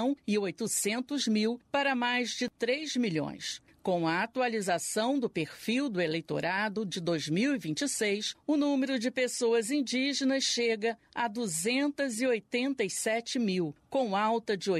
1.800.000 para mais de 3 milhões. Com a atualização do perfil do eleitorado de 2026, o número de pessoas indígenas chega a 287 mil, com alta de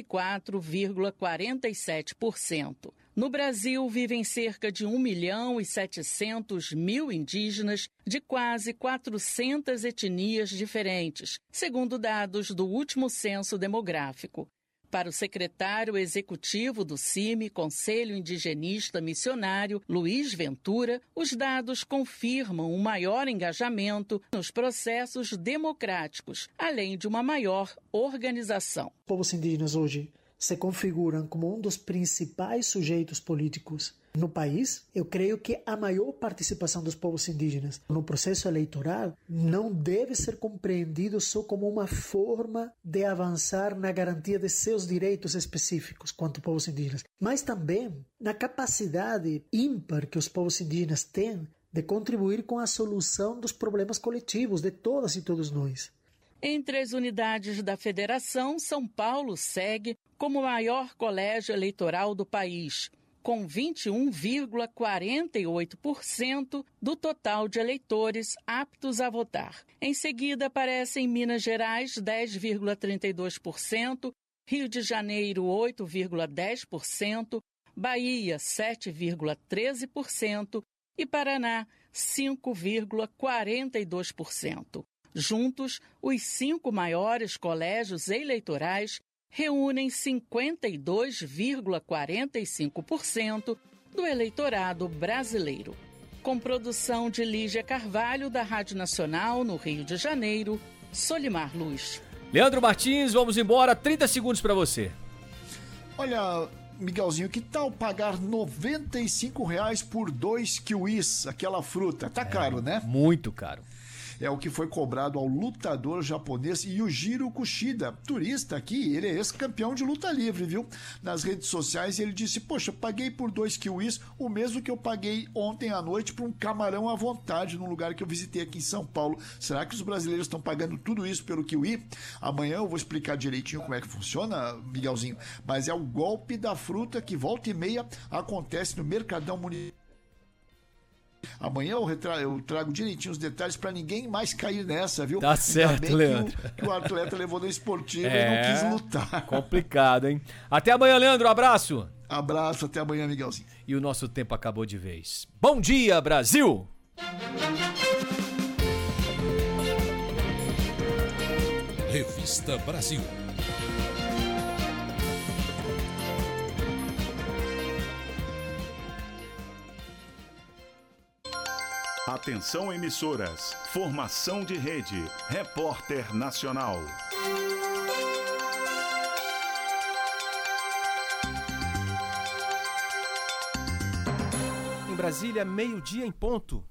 84,47%. No Brasil, vivem cerca de 1.700.000 indígenas de quase 400 etnias diferentes, segundo dados do último censo demográfico. Para o secretário executivo do CIMI, Conselho Indigenista Missionário, Luiz Ventura, os dados confirmam um maior engajamento nos processos democráticos, além de uma maior organização. Os povos indígenas hoje se configuram como um dos principais sujeitos políticos no país. Eu creio que a maior participação dos povos indígenas no processo eleitoral não deve ser compreendido só como uma forma de avançar na garantia de seus direitos específicos quanto povos indígenas, mas também na capacidade ímpar que os povos indígenas têm de contribuir com a solução dos problemas coletivos de todas e todos nós. Entre as unidades da federação, São Paulo segue como o maior colégio eleitoral do país, com 21,48% do total de eleitores aptos a votar. Em seguida, aparecem Minas Gerais, 10,32%, Rio de Janeiro, 8,10%, Bahia, 7,13% e Paraná, 5,42%. Juntos, os 5 maiores colégios eleitorais reúnem 52,45% do eleitorado brasileiro. Com produção de Lígia Carvalho, da Rádio Nacional, no Rio de Janeiro, Solimar Luz. Leandro Martins, vamos embora. 30 segundos para você. Olha, Miguelzinho, que tal pagar R$95 por 2 kiwis, aquela fruta? Tá caro, né? Muito caro. É o que foi cobrado ao lutador japonês Yujiro Kushida, turista aqui, ele é ex-campeão de luta livre, viu? Nas redes sociais ele disse, poxa, paguei por 2 kiwis o mesmo que eu paguei ontem à noite por um camarão à vontade num lugar que eu visitei aqui em São Paulo. Será que os brasileiros estão pagando tudo isso pelo kiwi? Amanhã eu vou explicar direitinho como é que funciona, Miguelzinho, mas é o golpe da fruta que volta e meia acontece no Mercadão Municipal. Amanhã eu trago direitinho os detalhes para ninguém mais cair nessa, viu? Tá certo, Leandro. Que o atleta levou na esportiva e não quis lutar. Complicado, hein? Até amanhã, Leandro. Um abraço. Abraço, até amanhã, Miguelzinho. E o nosso tempo acabou de vez. Bom dia, Brasil! Revista Brasil. Atenção, emissoras. Formação de rede. Repórter Nacional. Em Brasília, 12:00 em ponto.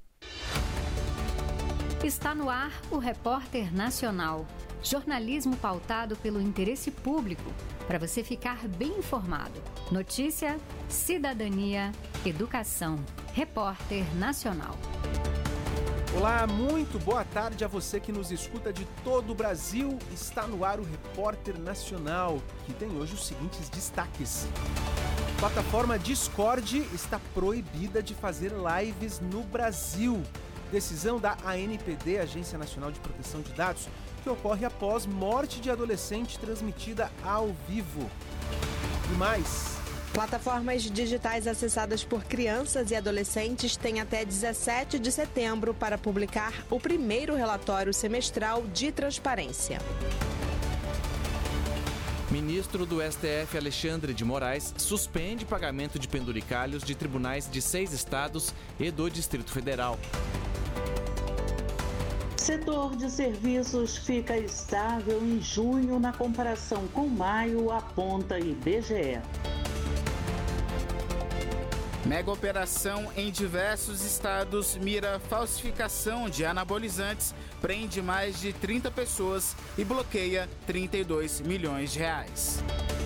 Está no ar o Repórter Nacional. Jornalismo pautado pelo interesse público, para você ficar bem informado. Notícia, cidadania, educação. Repórter Nacional. Olá, muito boa tarde a você que nos escuta de todo o Brasil. Está no ar o Repórter Nacional, que tem hoje os seguintes destaques. A plataforma Discord está proibida de fazer lives no Brasil. Decisão da ANPD, Agência Nacional de Proteção de Dados, que ocorre após morte de adolescente transmitida ao vivo. E mais... Plataformas digitais acessadas por crianças e adolescentes têm até 17 de setembro para publicar o primeiro relatório semestral de transparência. Ministro do STF, Alexandre de Moraes, suspende pagamento de penduricalhos de tribunais de 6 estados e do Distrito Federal. Setor de serviços fica estável em junho na comparação com maio, aponta IBGE. Mega operação em diversos estados mira falsificação de anabolizantes, prende mais de 30 pessoas e bloqueia 32 milhões de reais.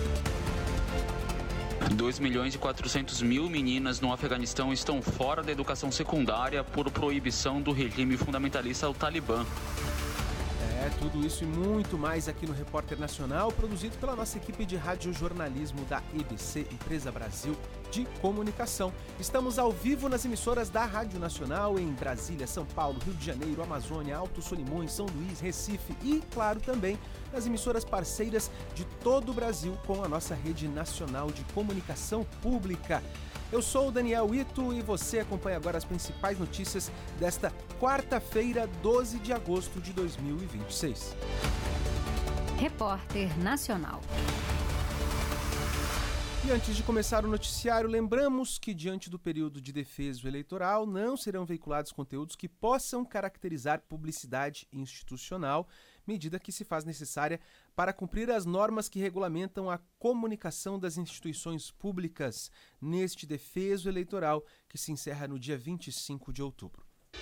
2.400.000 meninas no Afeganistão estão fora da educação secundária por proibição do regime fundamentalista, o Talibã. Tudo isso e muito mais aqui no Repórter Nacional, produzido pela nossa equipe de radiojornalismo da EBC, Empresa Brasil de Comunicação. Estamos ao vivo nas emissoras da Rádio Nacional em Brasília, São Paulo, Rio de Janeiro, Amazônia, Alto Solimões, São Luís, Recife e, claro, também nas emissoras parceiras de todo o Brasil com a nossa rede nacional de comunicação pública. Eu sou o Daniel Ito e você acompanha agora as principais notícias desta quarta-feira, 12 de agosto de 2026. Repórter Nacional. E antes de começar o noticiário, lembramos que diante do período de defeso eleitoral não serão veiculados conteúdos que possam caracterizar publicidade institucional, medida que se faz necessária para cumprir as normas que regulamentam a comunicação das instituições públicas neste defeso eleitoral que se encerra no dia 25 de outubro.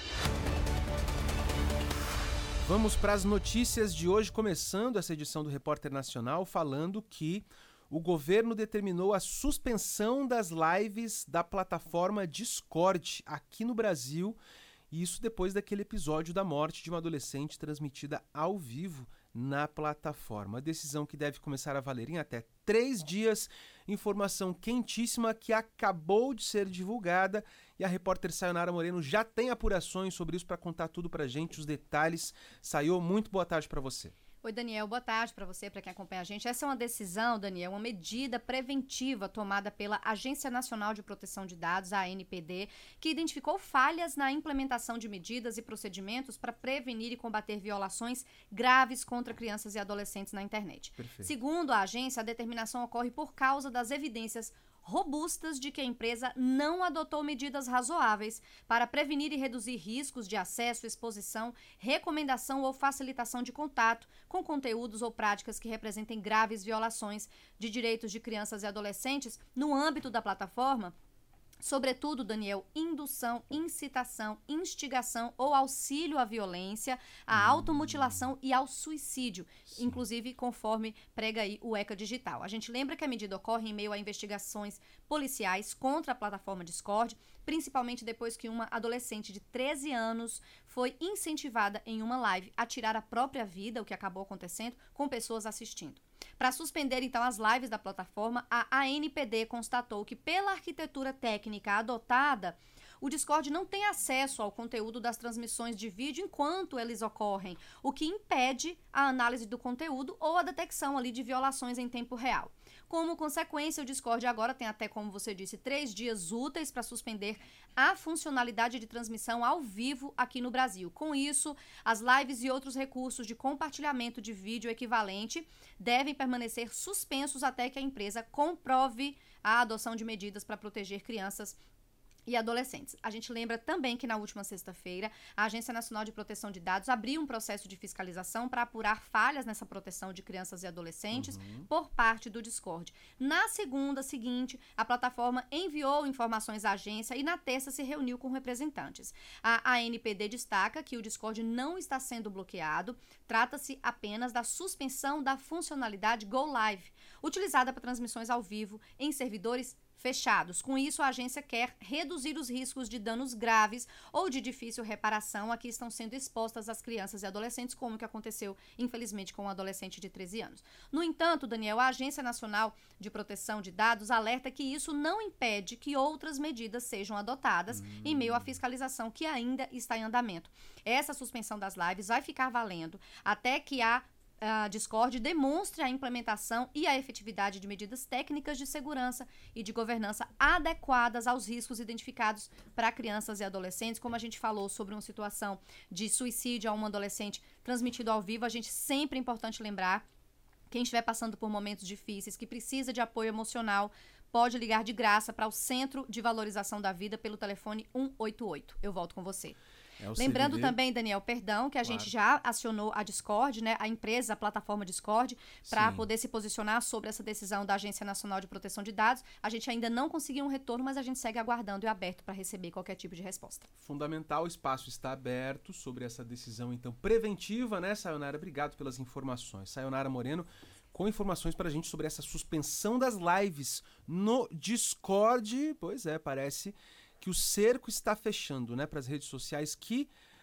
Vamos para as notícias de hoje, começando essa edição do Repórter Nacional falando que o governo determinou a suspensão das lives da plataforma Discord aqui no Brasil, e isso depois daquele episódio da morte de uma adolescente transmitida ao vivo na plataforma. A decisão que deve começar a valer em até 3 dias, informação quentíssima que acabou de ser divulgada e a repórter Sayonara Moreno já tem apurações sobre isso para contar tudo pra gente, os detalhes. Sayo, muito boa tarde para você. Oi, Daniel, boa tarde para você, para quem acompanha a gente. Essa é uma decisão, Daniel, uma medida preventiva tomada pela Agência Nacional de Proteção de Dados, a ANPD, que identificou falhas na implementação de medidas e procedimentos para prevenir e combater violações graves contra crianças e adolescentes na internet. Perfeito. Segundo a agência, a determinação ocorre por causa das evidências robustas de que a empresa não adotou medidas razoáveis para prevenir e reduzir riscos de acesso, exposição, recomendação ou facilitação de contato com conteúdos ou práticas que representem graves violações de direitos de crianças e adolescentes no âmbito da plataforma, sobretudo, Daniel, indução, incitação, instigação ou auxílio à violência, à automutilação e ao suicídio, inclusive conforme prega aí o ECA Digital. A gente lembra que a medida ocorre em meio a investigações policiais contra a plataforma Discord, principalmente depois que uma adolescente de 13 anos foi incentivada em uma live a tirar a própria vida, o que acabou acontecendo, com pessoas assistindo. Para suspender, então, as lives da plataforma, a ANPD constatou que, pela arquitetura técnica adotada, o Discord não tem acesso ao conteúdo das transmissões de vídeo enquanto eles ocorrem, o que impede a análise do conteúdo ou a detecção ali de violações em tempo real. Como consequência, o Discord agora tem até, como você disse, 3 dias úteis para suspender a funcionalidade de transmissão ao vivo aqui no Brasil. Com isso, as lives e outros recursos de compartilhamento de vídeo equivalente devem permanecer suspensos até que a empresa comprove a adoção de medidas para proteger crianças e adolescentes. A gente lembra também que na última sexta-feira, a Agência Nacional de Proteção de Dados abriu um processo de fiscalização para apurar falhas nessa proteção de crianças e adolescentes por parte do Discord. Na segunda seguinte, a plataforma enviou informações à agência e na terça se reuniu com representantes. A ANPD destaca que o Discord não está sendo bloqueado, trata-se apenas da suspensão da funcionalidade Go Live, utilizada para transmissões ao vivo em servidores fechados. Com isso, a agência quer reduzir os riscos de danos graves ou de difícil reparação a que estão sendo expostas as crianças e adolescentes, como que aconteceu, infelizmente, com um adolescente de 13 anos. No entanto, Daniel, a Agência Nacional de Proteção de Dados alerta que isso não impede que outras medidas sejam adotadas em meio à fiscalização que ainda está em andamento. Essa suspensão das lives vai ficar valendo até que a Discord demonstre a implementação e a efetividade de medidas técnicas de segurança e de governança adequadas aos riscos identificados para crianças e adolescentes. Como a gente falou sobre uma situação de suicídio a um adolescente transmitido ao vivo, a gente sempre é importante lembrar, quem estiver passando por momentos difíceis, que precisa de apoio emocional, pode ligar de graça para o Centro de Valorização da Vida pelo telefone 188. Eu volto com você. Lembrando também, Daniel, que a gente já acionou a Discord, né, a empresa, a plataforma Discord, para poder se posicionar sobre essa decisão da Agência Nacional de Proteção de Dados. A gente ainda não conseguiu um retorno, mas a gente segue aguardando e aberto para receber qualquer tipo de resposta. Fundamental, o espaço está aberto sobre essa decisão, então, preventiva, né, Sayonara? Obrigado pelas informações. Sayonara Moreno, com informações para a gente sobre essa suspensão das lives no Discord. Pois é, parece que o cerco está fechando, né, para as redes sociais que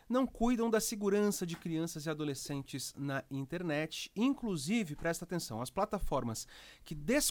não cuidam da segurança de crianças e adolescentes na internet. Inclusive, presta atenção, as plataformas que